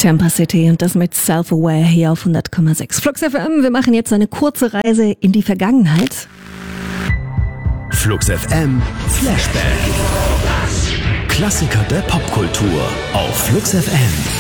Tampa City und das mit Self-Aware hier auf 100,6. Flux FM, wir machen jetzt eine kurze Reise in die Vergangenheit. Flux FM Flashback. Klassiker der Popkultur auf Flux FM.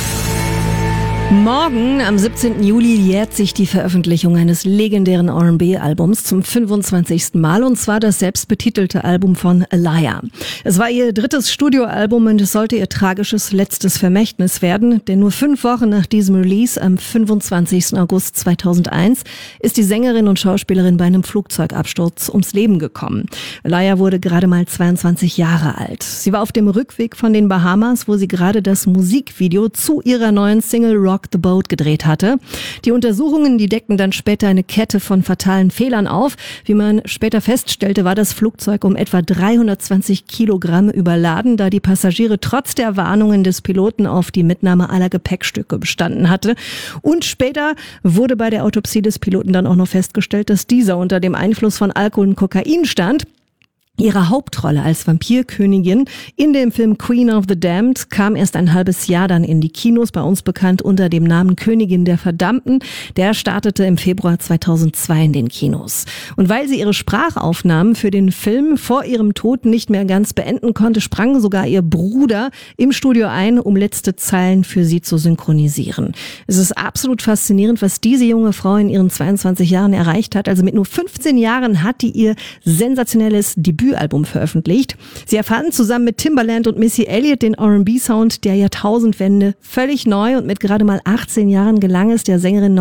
Morgen, am 17. Juli, jährt sich die Veröffentlichung eines legendären R&B-Albums zum 25. Mal, und zwar das selbstbetitelte Album von Aaliyah. Es war ihr drittes Studioalbum und es sollte ihr tragisches letztes Vermächtnis werden, denn nur 5 Wochen nach diesem Release, am 25. August 2001, ist die Sängerin und Schauspielerin bei einem Flugzeugabsturz ums Leben gekommen. Aaliyah wurde gerade mal 22 Jahre alt. Sie war auf dem Rückweg von den Bahamas, wo sie gerade das Musikvideo zu ihrer neuen Single Rock the Boat gedreht hatte. Die Untersuchungen, die deckten dann später eine Kette von fatalen Fehlern auf. Wie man später feststellte, war das Flugzeug um etwa 320 Kilogramm überladen, da die Passagiere trotz der Warnungen des Piloten auf die Mitnahme aller Gepäckstücke bestanden hatte. Und später wurde bei der Autopsie des Piloten dann auch noch festgestellt, dass dieser unter dem Einfluss von Alkohol und Kokain stand. Ihre Hauptrolle als Vampirkönigin in dem Film Queen of the Damned kam erst ein halbes Jahr dann in die Kinos, bei uns bekannt unter dem Namen Königin der Verdammten. Der startete im Februar 2002 in den Kinos. Und weil sie ihre Sprachaufnahmen für den Film vor ihrem Tod nicht mehr ganz beenden konnte, sprang sogar ihr Bruder im Studio ein, um letzte Zeilen für sie zu synchronisieren. Es ist absolut faszinierend, was diese junge Frau in ihren 22 Jahren erreicht hat. Also mit nur 15 Jahren hat die ihr sensationelles Debütalbum veröffentlicht. Sie erfanden zusammen mit Timbaland und Missy Elliott den R&B-Sound der Jahrtausendwende völlig neu, und mit gerade mal 18 Jahren gelang es der Sängerin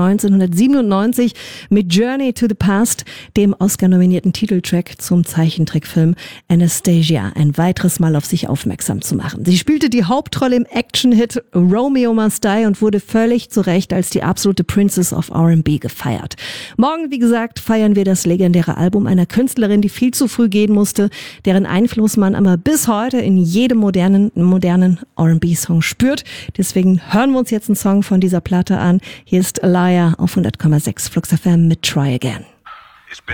1997 mit Journey to the Past, dem Oscar-nominierten Titeltrack zum Zeichentrickfilm Anastasia, ein weiteres Mal auf sich aufmerksam zu machen. Sie spielte die Hauptrolle im Action-Hit Romeo Must Die und wurde völlig zu Recht als die absolute Princess of R&B gefeiert. Morgen, wie gesagt, feiern wir das legendäre Album einer Künstlerin, die viel zu früh gehen musste, deren Einfluss man aber bis heute in jedem modernen R&B-Song spürt. Deswegen hören wir uns jetzt einen Song von dieser Platte an. Hier ist Aaliyah auf 100,6 Flux FM mit Try Again.